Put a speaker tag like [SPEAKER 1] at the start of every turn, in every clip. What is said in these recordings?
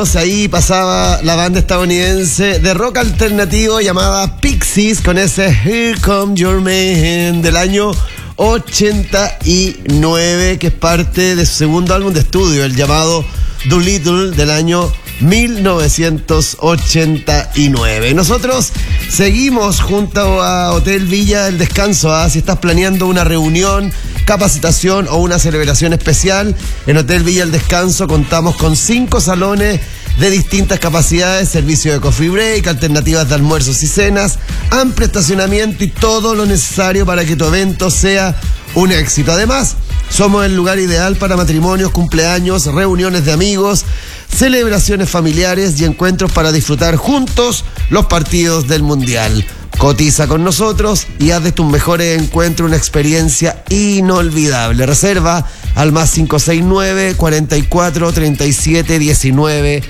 [SPEAKER 1] Ahí pasaba la banda estadounidense de rock alternativo llamada Pixies con ese Here Come Your Man del año 89, que es parte de su segundo álbum de estudio, el llamado Doolittle del año 1989. Nosotros seguimos junto a Hotel Villa del Descanso. Si estás planeando una reunión, capacitación o una celebración especial, en Hotel Villa del Descanso contamos con 5 salones de distintas capacidades, servicio de coffee break, alternativas de almuerzos y cenas, amplio estacionamiento y todo lo necesario para que tu evento sea un éxito. Además, somos el lugar ideal para matrimonios, cumpleaños, reuniones de amigos, celebraciones familiares y encuentros para disfrutar juntos los partidos del Mundial. Cotiza con nosotros y haz de tus mejores encuentros una experiencia inolvidable. Reserva al más 569 44 37 19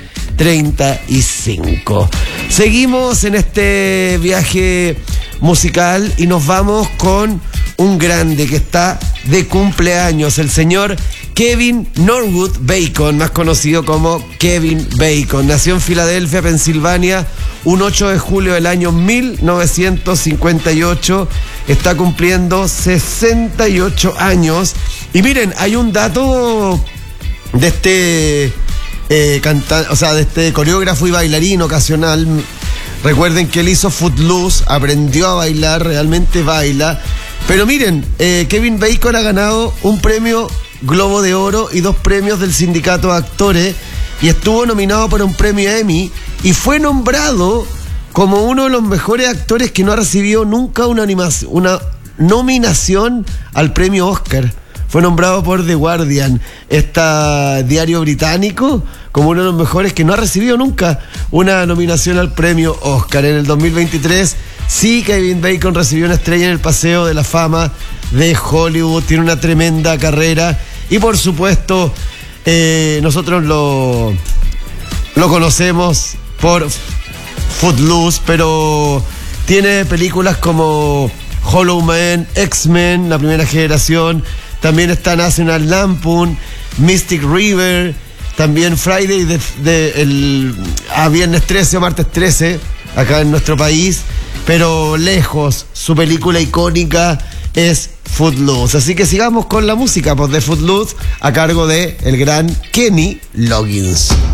[SPEAKER 1] 35. Seguimos en este viaje musical y nos vamos con un grande que está de cumpleaños, el señor Kevin Norwood Bacon, más conocido como Kevin Bacon. Nació en Filadelfia, Pensilvania, un 8 de julio del año 1958. Está cumpliendo 68 años. Y miren, hay un dato de este de este coreógrafo y bailarín ocasional. Recuerden que él hizo Footloose, aprendió a bailar, realmente baila. Pero miren, Kevin Bacon ha ganado un premio Globo de Oro y 2 premios del Sindicato de Actores, y estuvo nominado para un premio Emmy y fue nombrado como uno de los mejores actores que no ha recibido nunca una nominación al premio Oscar. Fue nombrado por The Guardian, diario británico, como uno de los mejores que no ha recibido nunca una nominación al premio Oscar. En el 2023, sí, Kevin Bacon recibió una estrella en el Paseo de la Fama de Hollywood. Tiene una tremenda carrera y, por supuesto, nosotros lo conocemos por Footloose, pero tiene películas como Hollow Man, X-Men, la primera generación. También está National Lampoon, Mystic River, también Friday viernes 13 o martes 13, acá en nuestro país, pero lejos, su película icónica es Footloose. Así que sigamos con la música de Footloose a cargo de el gran Kenny Loggins.